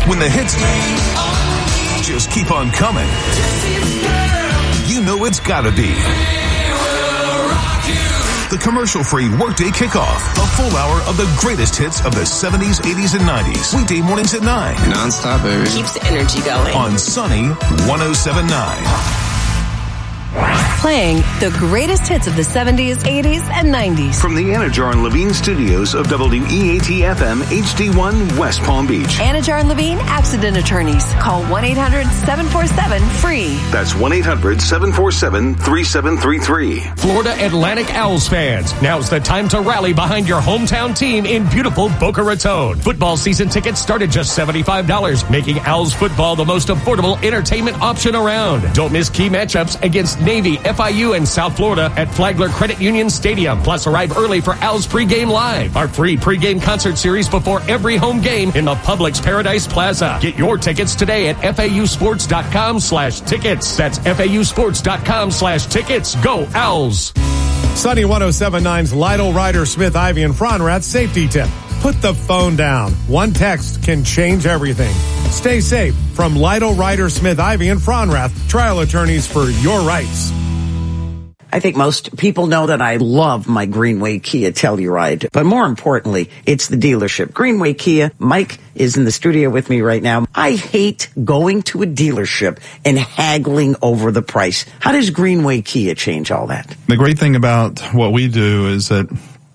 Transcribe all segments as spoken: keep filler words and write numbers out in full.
When the hits just keep on coming, you know it's gotta be the commercial-free Workday Kickoff, a full hour of the greatest hits of the seventies, eighties, and nineties. Weekday mornings at nine. Non-stop, baby. Keeps the energy going. On Sunny one oh seven point nine. Playing the greatest hits of the seventies, eighties, and nineties. From the Anajar and Levine studios of W E A T F M H D one West Palm Beach. Anajar and Levine Accident Attorneys. Call one eight hundred seven four seven free. That's one eight hundred seven four seven three seven three three. Florida Atlantic Owls fans, now's the time to rally behind your hometown team in beautiful Boca Raton. Football season tickets start at just seventy-five dollars, making Owls football the most affordable entertainment option around. Don't miss key matchups against Navy, F I U, and South Florida at Flagler Credit Union Stadium. Plus, arrive early for Owls Pregame Live, our free pregame concert series before every home game in the Publix Paradise Plaza. Get your tickets today at F A U sports dot com slash tickets. That's F A U sports dot com slash tickets. Go Owls! Sunny one oh seven point nine's Lytle, Ryder, Smith, Ivy, and Fronrath safety tip. Put the phone down. One text can change everything. Stay safe from Lytle, Ryder, Smith, Ivy, and Fronrath, trial attorneys for your rights. I think most people know that I love my Greenway Kia Telluride, but more importantly, it's the dealership. Greenway Kia, Mike is in the studio with me right now. I hate going to a dealership and haggling over the price. How does Greenway Kia change all that? The great thing about what we do is that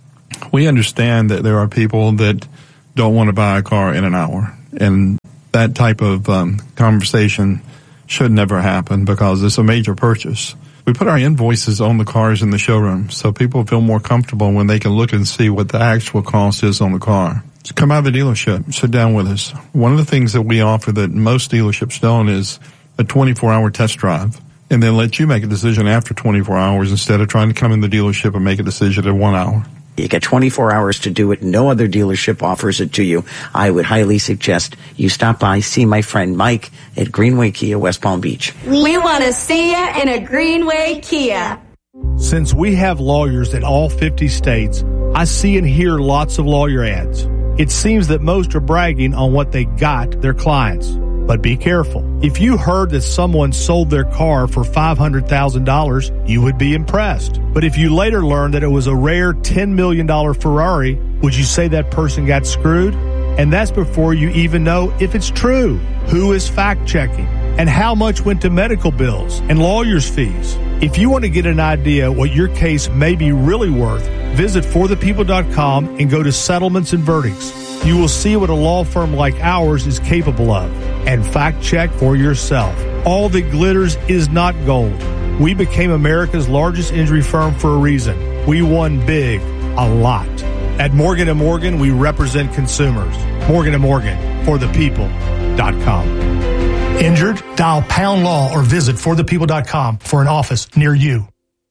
we understand that there are people that don't want to buy a car in an hour, and that type of um, conversation should never happen because it's a major purchase. We put our invoices on the cars in the showroom so people feel more comfortable when they can look and see what the actual cost is on the car. So come out of the dealership, sit down with us. One of the things that we offer that most dealerships don't is a twenty-four hour test drive, and then let you make a decision after twenty-four hours instead of trying to come in the dealership and make a decision in one hour. You get twenty-four hours to do it. No other dealership offers it to you. I would highly suggest you stop by, see my friend Mike at Greenway Kia, West Palm Beach. We want to see you in a Greenway Kia. Since we have lawyers in all fifty states, I see and hear lots of lawyer ads. It seems that most are bragging on what they got their clients. But be careful. If you heard that someone sold their car for five hundred thousand dollars, you would be impressed. But if you later learned that it was a rare ten million dollars Ferrari, would you say that person got screwed? And that's before you even know if it's true. Who is fact-checking? And how much went to medical bills and lawyers' fees? If you want to get an idea what your case may be really worth, visit for the people dot com and go to Settlements and Verdicts. You will see what a law firm like ours is capable of. And fact-check for yourself. All that glitters is not gold. We became America's largest injury firm for a reason. We won big, a lot. At Morgan and Morgan, we represent consumers. Morgan and Morgan, for the people dot com. Injured? Dial pound law or visit for the people dot com for an office near you.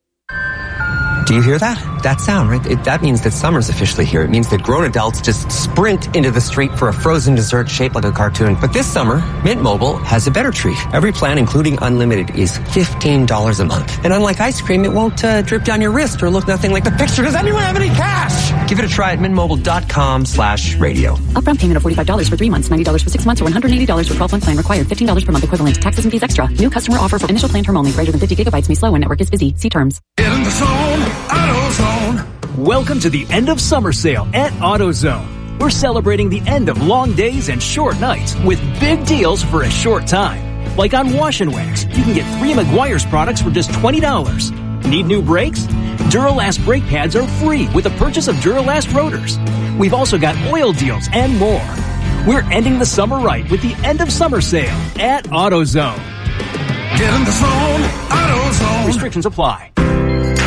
Do you hear that? That sound, right? It, that means that summer's officially here. It means that grown adults just sprint into the street for a frozen dessert shaped like a cartoon. But this summer, Mint Mobile has a better treat. Every plan, including unlimited, is fifteen dollars a month. And unlike ice cream, it won't uh, drip down your wrist or look nothing like the picture. Does anyone have any cash? Give it a try at mintmobile.com slash radio. Upfront payment of forty-five dollars for three months, ninety dollars for six months, or one hundred eighty dollars for twelve-month plan required. fifteen dollars per month equivalent. Taxes and fees extra. New customer offer for initial plan term only. Greater than fifty gigabytes may slow when network is busy. See terms. Get in the zone, AutoZone. Welcome to the end of summer sale at AutoZone. We're celebrating the end of long days and short nights with big deals for a short time. Like on Wash and Wax, you can get three Meguiar's products for just twenty dollars. Need new brakes? Duralast brake pads are free with the purchase of Duralast rotors. We've also got oil deals and more. We're ending the summer right with the end of summer sale at AutoZone. Get in the zone, AutoZone. Restrictions apply.